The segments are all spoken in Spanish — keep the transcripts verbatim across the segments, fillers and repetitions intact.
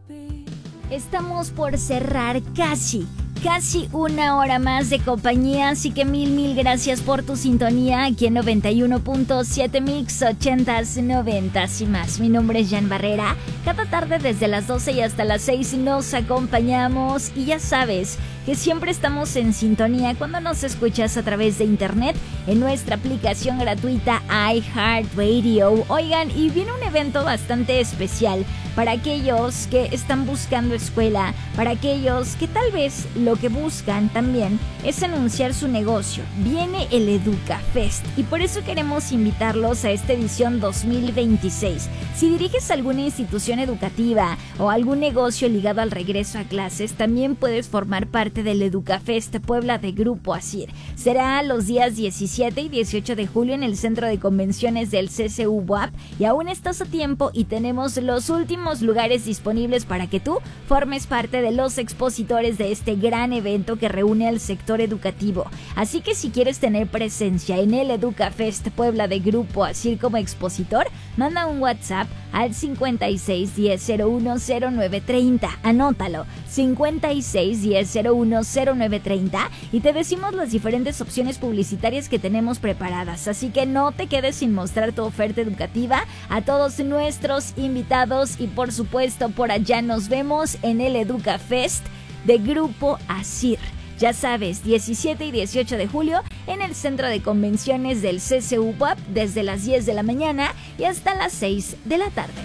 Estamos por cerrar casi, casi una hora más de compañía, así que mil, mil gracias por tu sintonía aquí en noventa y uno punto siete Mix, ochentas, noventas y más. Mi nombre es Jan Barrera. Cada tarde desde las doce y hasta las seis nos acompañamos y ya sabes que siempre estamos en sintonía cuando nos escuchas a través de internet en nuestra aplicación gratuita iHeartRadio. Oigan, y viene un evento bastante especial para aquellos que están buscando escuela, para aquellos que tal vez lo que buscan también es anunciar su negocio. Viene el EducaFest y por eso queremos invitarlos a esta edición dos mil veintiséis. Si diriges alguna institución educativa o algún negocio ligado al regreso a clases, también puedes formar parte del EducaFest Puebla de Grupo Asir. Será los días diecisiete y dieciocho de julio en el Centro de Convenciones del C C U B U A P y aún estás a tiempo y tenemos los últimos lugares disponibles para que tú formes parte de los expositores de este gran evento que reúne al sector educativo. Así que si quieres tener presencia en el EducaFest Puebla de Grupo Asir como expositor, manda un WhatsApp al cincuenta y seis, diez, cero uno, cero nueve treinta. Anótalo, cincuenta y seis, diez, cero uno, cero nueve treinta y te decimos las diferentes opciones publicitarias que tenemos preparadas. Así que no te quedes sin mostrar tu oferta educativa a todos nuestros invitados y por supuesto por allá nos vemos en el EducaFest de Grupo Asir. Ya sabes, diecisiete y dieciocho de julio en el Centro de Convenciones del C C U B U A P desde las diez de la mañana y hasta las seis de la tarde.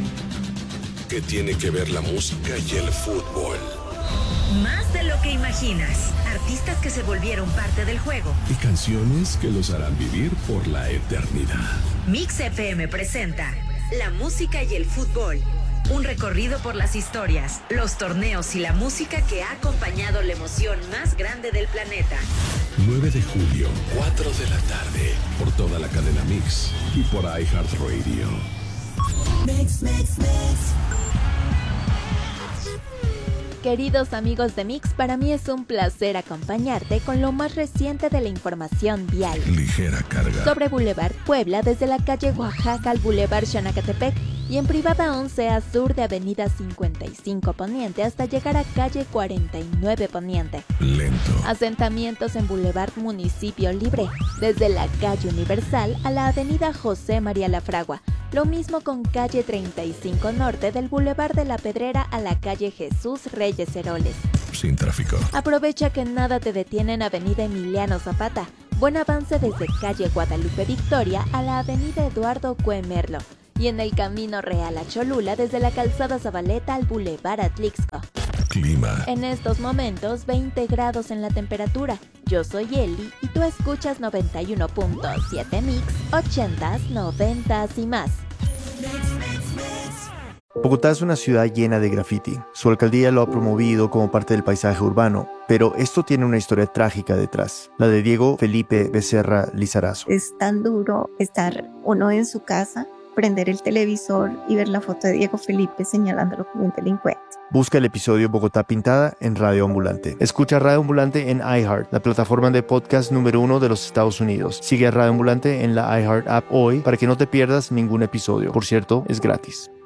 ¿Qué tiene que ver la música y el fútbol? Más de lo que imaginas. Artistas que se volvieron parte del juego. Y canciones que los harán vivir por la eternidad. Mix F M presenta La música y el fútbol. Un recorrido por las historias, los torneos y la música que ha acompañado la emoción más grande del planeta. nueve de julio, cuatro de la tarde, por toda la cadena Mix y por iHeartRadio. Mix, mix, mix. Queridos amigos de Mix, para mí es un placer acompañarte con lo más reciente de la información vial. Ligera carga. Sobre Boulevard Puebla, desde la calle Oaxaca al Boulevard Xanacatepec y en Privada once A sur de Avenida cincuenta y cinco Poniente hasta llegar a calle cuarenta y nueve Poniente. Lento. Asentamientos en Boulevard Municipio Libre, desde la calle Universal a la Avenida José María Lafragua. Lo mismo con calle treinta y cinco Norte del Boulevard de la Pedrera a la calle Jesús Reyes Heroles. Sin tráfico. Aprovecha que nada te detiene en Avenida Emiliano Zapata. Buen avance desde calle Guadalupe Victoria a la Avenida Eduardo Cue Merlo. Y en el Camino Real a Cholula desde la Calzada Zabaleta al Boulevard Atlixco. Clima. En estos momentos veinte grados en la temperatura. Yo soy Eli y tú escuchas noventa y uno punto siete Mix, ochentas, noventas y más. Bogotá es una ciudad llena de graffiti. Su alcaldía lo ha promovido como parte del paisaje urbano, pero esto tiene una historia trágica detrás, la de Diego Felipe Becerra Lizarazo. Es tan duro estar uno en su casa, prender el televisor y ver la foto de Diego Felipe señalándolo como un delincuente. Busca el episodio Bogotá Pintada en Radio Ambulante. Escucha Radio Ambulante en iHeart, la plataforma de podcast número uno de los Estados Unidos. Sigue a Radio Ambulante en la iHeart app hoy para que no te pierdas ningún episodio. Por cierto, es gratis.